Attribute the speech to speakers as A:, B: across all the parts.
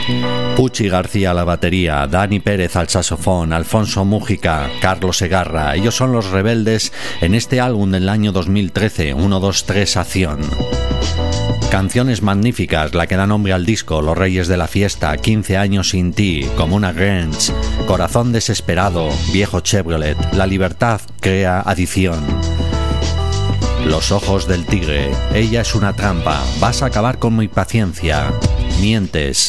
A: Puchi García a la batería, Dani Pérez al saxofón, Alfonso Mújica, Carlos Segarra. Ellos son Los Rebeldes en este álbum del año 2013, 1, 2, 3 Acción. Canciones magníficas, la que da nombre al disco: Los Reyes de la Fiesta, 15 años sin ti, Comuna Grange, Corazón desesperado, Viejo Chevrolet, La libertad crea adicción. Los ojos del tigre, Ella es una trampa, Vas a acabar con mi paciencia, Mientes.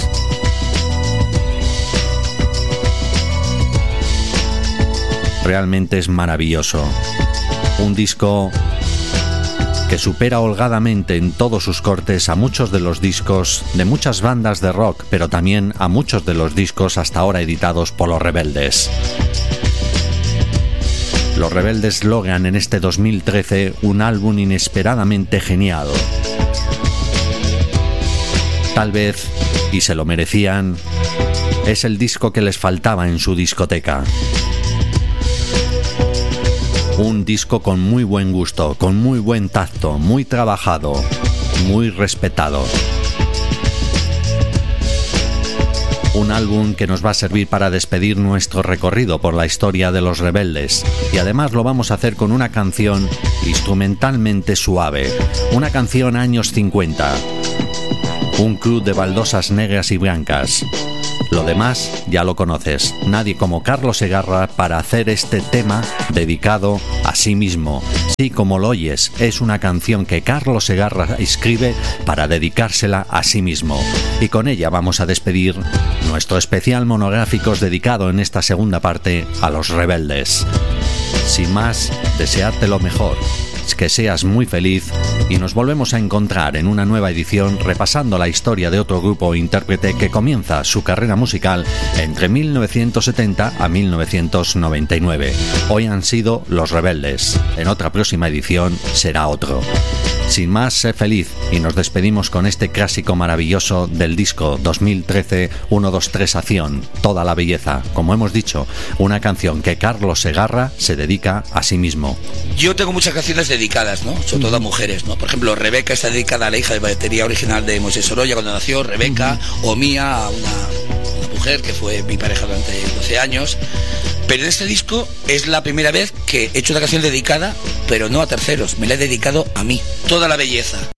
A: Realmente es maravilloso. Un disco que supera holgadamente en todos sus cortes a muchos de los discos de muchas bandas de rock, pero también a muchos de los discos hasta ahora editados por Los Rebeldes. Los Rebeldes logran en este 2013 un álbum inesperadamente genial. Tal vez, y se lo merecían, es el disco que les faltaba en su discoteca. Un disco con muy buen gusto, con muy buen tacto, muy trabajado, muy respetado. Un álbum que nos va a servir para despedir nuestro recorrido por la historia de Los Rebeldes. Y además lo vamos a hacer con una canción instrumentalmente suave. Una canción años 50. Un club de baldosas negras y blancas. Lo demás ya lo conoces. Nadie como Carlos Segarra para hacer este tema dedicado a sí mismo. Sí, como lo oyes, es una canción que Carlos Segarra escribe para dedicársela a sí mismo. Y con ella vamos a despedir nuestro especial monográficos dedicado en esta segunda parte a Los Rebeldes. Sin más, desearte lo mejor, que seas muy feliz y nos volvemos a encontrar en una nueva edición repasando la historia de otro grupo o intérprete que comienza su carrera musical entre 1970 a 1999. Hoy han sido Los Rebeldes. En otra próxima edición será otro. Sin más, sé feliz y nos despedimos con este clásico maravilloso del disco 2013, 1, 2, 3 Acción, Toda la belleza. Como hemos dicho, una canción que Carlos Segarra se dedica a sí mismo.
B: Yo tengo muchas canciones dedicadas, ¿no? Sobre todo a mujeres, ¿no? Por ejemplo, Rebeca está dedicada a la hija de batería original de Moisés Sorolla cuando nació, Rebeca, o Mía, a una mujer que fue mi pareja durante 12 años. Pero en este disco es la primera vez que he hecho una canción dedicada, pero no a terceros, me la he dedicado a mí. Toda la belleza.